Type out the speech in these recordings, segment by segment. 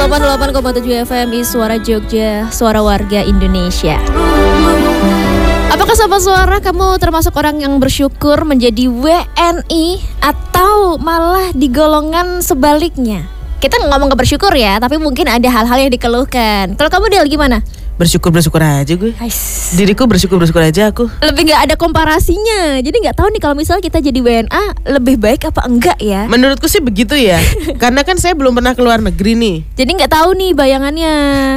88,7 FM Suara Jogja, suara warga Indonesia. Apakah Sobat Suara kamu termasuk orang yang bersyukur menjadi WNI atau malah di golongan sebaliknya? Kita ngomong ke bersyukur ya, tapi mungkin ada hal-hal yang dikeluhkan. Kalau kamu Del gimana? Bersyukur aja gue. Diriku bersyukur aja aku. Lebih gak ada komparasinya. Jadi gak tahu nih kalau misalnya kita jadi WNA lebih baik apa enggak ya. Menurutku sih begitu ya. Karena kan saya belum pernah keluar negeri nih. Jadi gak tahu nih bayangannya.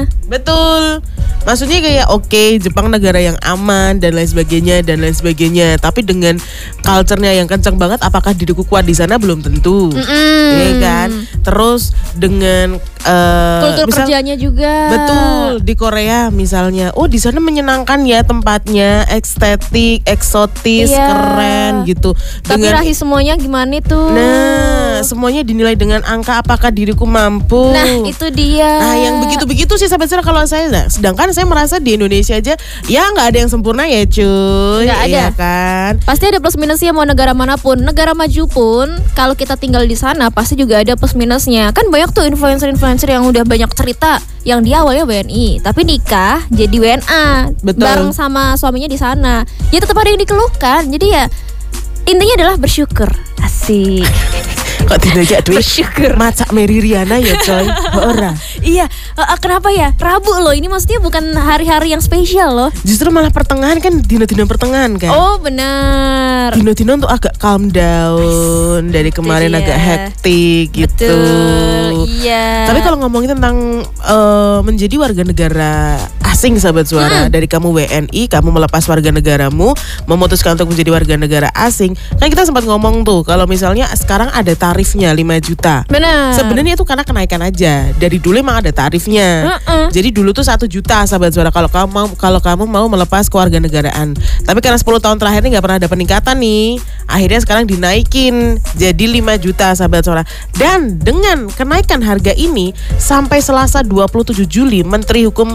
Betul. Maksudnya kayak oke, Jepang negara yang aman dan lain sebagainya. Tapi dengan culture-nya yang kencang banget, apakah diriku kuat di sana belum tentu. Iya kan? Terus dengan kultur kerjanya juga. Betul, di Korea misalnya, oh di sana menyenangkan ya tempatnya, estetik, eksotis, keren gitu. Tapi rahi semuanya gimana tuh? Nah, semuanya dinilai dengan angka apakah diriku mampu. Nah, itu dia. Nah, yang begitu-begitu sih sahabat Suara kalau saya. Nah, sedangkan saya merasa di Indonesia aja ya nggak ada yang sempurna ya cuy. Nggak ada. Iya kan? Pasti ada plus minusnya mau negara manapun. Negara maju pun kalau kita tinggal di sana pasti juga ada plus minusnya. Kan banyak tuh influencer yang udah banyak cerita yang dia awalnya WNI tapi nikah jadi WNA. Betul. Bareng sama suaminya di sana. Ya tetap ada yang dikeluhkan. Jadi ya intinya adalah bersyukur. Asik. Kok tidak aja duit bersyukur. Macak Mary Riana ya coy. Ora. Iya, kenapa ya? Rabu loh, ini maksudnya bukan hari-hari yang spesial loh. Justru malah pertengahan kan, dino-dino pertengahan kan. Oh benar. Dino-dino tuh agak calm down. Dari kemarin agak hektik gitu. Betul, iya. Tapi kalau ngomongin tentang menjadi warga negara asing sahabat Suara, dari kamu WNI, kamu melepas warga negaramu, memutuskan untuk menjadi warga negara asing. Kan kita sempat ngomong tuh, kalau misalnya sekarang ada tarifnya 5 juta. Benar. Sebenarnya itu karena kenaikan aja. Dari dulu emang ada tarifnya. Jadi dulu tuh 1 juta sahabat Suara kalau kamu mau melepas kewarganegaraan. Tapi karena 10 tahun terakhir ini nggak pernah ada peningkatan nih. Akhirnya sekarang dinaikin jadi 5 juta sahabat Suara. Dan dengan kenaikan harga ini sampai Selasa 27 Juli Menteri Hukum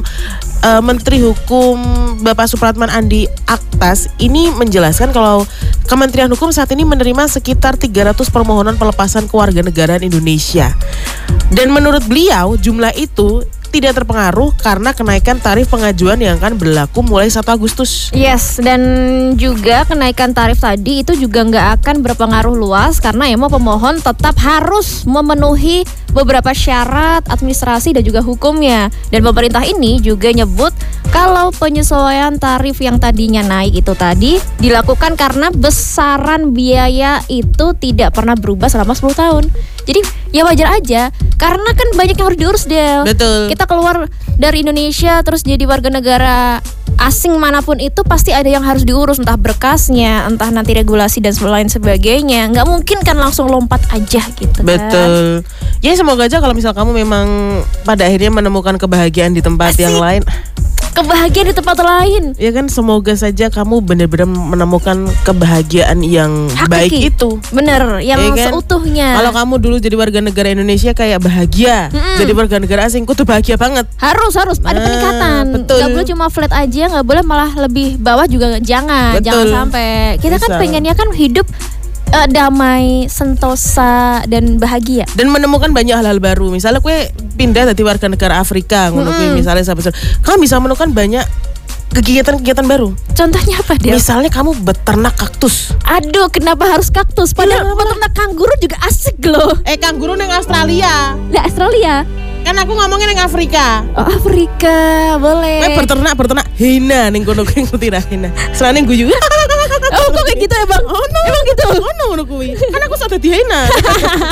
Bapak Supratman Andi Aktas ini menjelaskan kalau Kementerian Hukum saat ini menerima sekitar 300 permohonan pelepasan kewarganegaraan Indonesia. Dan menurut beliau jumlah itu tidak terpengaruh karena kenaikan tarif pengajuan yang akan berlaku mulai 1 Agustus. Yes, dan juga kenaikan tarif tadi itu juga nggak akan berpengaruh luas karena emang pemohon tetap harus memenuhi beberapa syarat administrasi dan juga hukumnya. Dan pemerintah ini juga nyebut kalau penyesuaian tarif yang tadinya naik itu tadi dilakukan karena besaran biaya itu tidak pernah berubah selama 10 tahun. Jadi ya wajar aja karena kan banyak yang harus diurus Del. Betul. Kita keluar dari Indonesia terus jadi warga negara asing manapun itu pasti ada yang harus diurus, entah berkasnya, entah nanti regulasi dan lain sebagainya. Nggak mungkin kan langsung lompat aja gitu kan. Betul. Ya semoga aja kalau misal kamu memang pada akhirnya menemukan kebahagiaan di tempat yang lain. Kebahagiaan di tempat lain. Ya kan, semoga saja kamu benar-benar menemukan kebahagiaan yang hakiki. Baik itu. Bener, yang ya kan? seutuhnya. Kalau kamu dulu jadi warga negara Indonesia kayak bahagia, jadi warga negara asing tuh bahagia banget. Harus ada peningkatan. Betul. Gak boleh cuma flat aja, gak boleh malah lebih bawah juga jangan. Betul. Jangan sampai. Kita kan Bisa. pengennya kan hidup damai, sentosa dan bahagia. Dan menemukan banyak hal-hal baru. Misalnya kue pindah dari warga negara Afrika, ngono kuwi misalnya kamu bisa menemukan banyak kegiatan-kegiatan baru. Contohnya apa dia? Misalnya kamu beternak kaktus. Aduh, kenapa harus kaktus? Padahal beternak kanguru juga asik loh. Kanguru neng Australia. Lah Australia. Kan aku ngomongin neng Afrika. Oh Afrika, boleh. Beternak hina neng kono kuwi ngerti ra hina. Selane guyu. Oh kok kayak gitu ya Bang? Oh no. Emang gitu? Oh no kuwi. Kan aku sudah dadi hina.